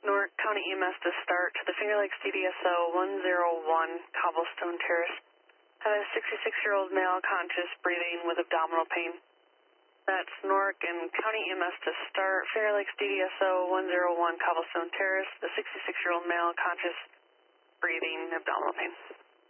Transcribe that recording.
Newark County EMS to start to the Finger Lakes DDSO 101 Cobblestone Terrace. Have a 66-year-old male conscious breathing with abdominal pain. That's Newark and County EMS to start. Finger Lakes DDSO 101 Cobblestone Terrace. The 66-year-old male conscious breathing abdominal pain.